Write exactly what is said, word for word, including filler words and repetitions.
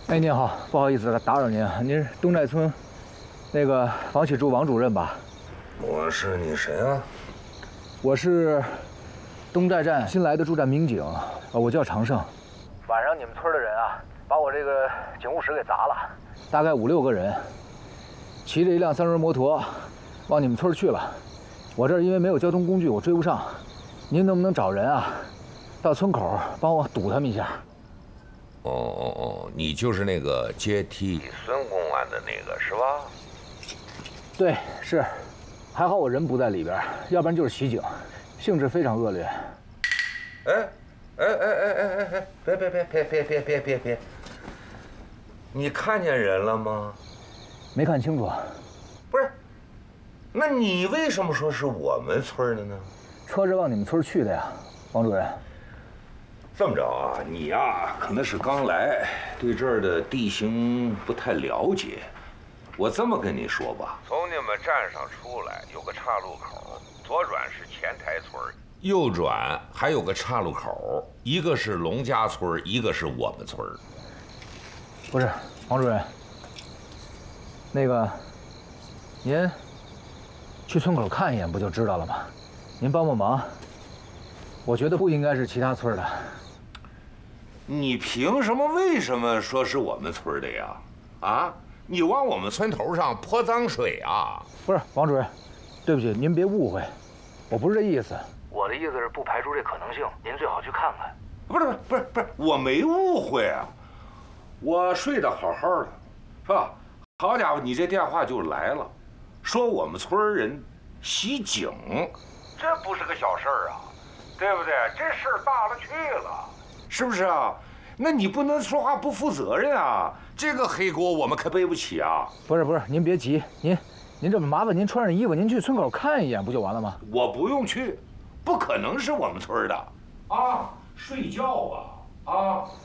哎，您好，不好意思打扰您啊，您是东寨村那个王启柱王主任吧？ 我是你谁啊？ 我是东寨站新来的驻站民警，呃，我叫常胜。晚上你们村的人啊，把我这个警务室给砸了，大概五六个人，骑着一辆三轮摩托，往你们村去了。我这儿因为没有交通工具，我追不上。您能不能找人啊，到村口帮我堵他们一下？ 哦哦哦，你就是那个接替孙公安的那个是吧？ 对，是。还好我人不在里边，要不然就是袭警，性质非常恶劣。 哎哎哎哎哎哎哎！别别别别别别别别别！你看见人了吗？ 没看清楚。 不是，那你为什么说是我们村的呢？ 车是往你们村去的呀，王主任。 这么着啊，你呀可能是刚来，对这儿的地形不太了解。我这么跟你说吧，从你们站上出来有个岔路口，左转是前台村，右转还有个岔路口，一个是龙家村，一个是我们村。 不是，王主任，那个，您去村口看一眼不就知道了吗？您帮帮忙，我觉得不应该是其他村的。 你凭什么？为什么说是我们村的呀？啊？你往我们村头上泼脏水啊！ 不是，王主任，对不起，您别误会，我不是这意思。我的意思是不排除这可能性，您最好去看看。 不是不是不是，我没误会啊，我睡得好好的，是吧？好家伙，你这电话就来了，说我们村人袭警，这不是个小事儿啊，对不对？这事儿大了去了，是不是啊？那你不能说话不负责任啊！这个黑锅我们可背不起啊！ 不是不是，您别急，您您这么麻烦，您穿上衣服，您去村口看一眼不就完了吗？ 我不用去，不可能是我们村的，啊，睡觉吧，啊，